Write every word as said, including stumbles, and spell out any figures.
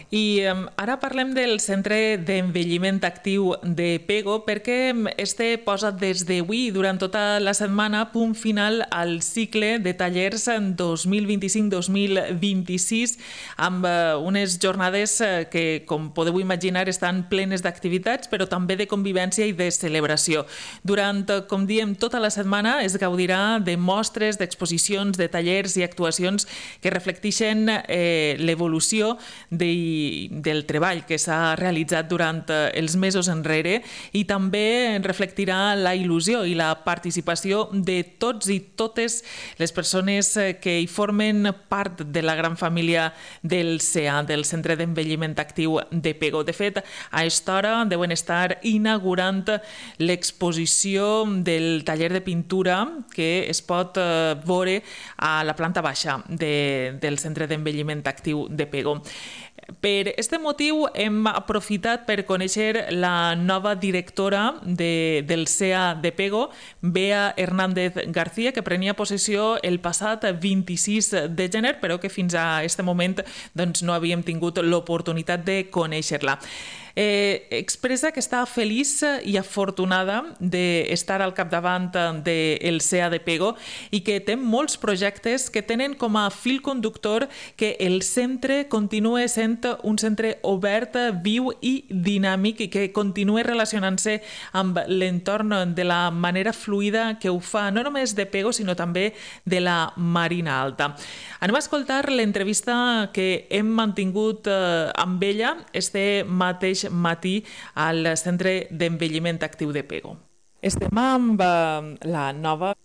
I em, ara parlem del Centre d'Envelliment Actiu de Pego perquè em, este posa des d'avui i durant tota la setmana punt final al cicle de tallers en dos mil vint-i-cinc dos mil vint-i-sis amb eh, unes jornades eh, que, com podeu imaginar, estan plenes d'activitats però també de convivència i de celebració. Durant, eh, com diem, tota la setmana es gaudirà de mostres, d'exposicions, de tallers i actuacions que reflecteixen eh, l'evolució de del treball que s'ha realitzat durant els mesos enrere i també reflectirà la il·lusió i la participació de tots i totes les persones que hi formen part de la gran família del C E A, del Centre d'Envelliment Actiu de Pego. De fet, a aquesta hora deuen estar inaugurant l'exposició del taller de pintura que es pot veure a la planta baixa de, del Centre d'Envelliment Actiu de Pego. Per aquest motiu hem aprofitat per conèixer la nova directora de, del C E A de Pego, Bea Hernández García, que prenia possessió el passat vint-i-sis de gener, però que fins a aquest moment doncs, no havíem tingut l'oportunitat de conèixer-la. Eh, expressa que està feliç i afortunada d'estar al capdavant del C E A de Pego i que té molts projectes que tenen com a fil conductor que el centre continua sent un centre obert, viu i dinàmic i que continua relacionant-se amb l'entorn de la manera fluida que ho fa no només de Pego sinó també de la Marina Alta. Anem a escoltar l'entrevista que hem mantingut amb ella este mateix matí al Centre d'Envelliment Actiu de Pego. Estem amb la nova